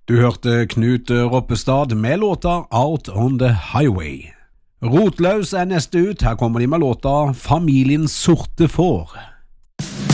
Du hørte Knut Roppestad med låta Out on the Highway. Rotløs er neste ut, her kommer de med låta Familiens sorte får.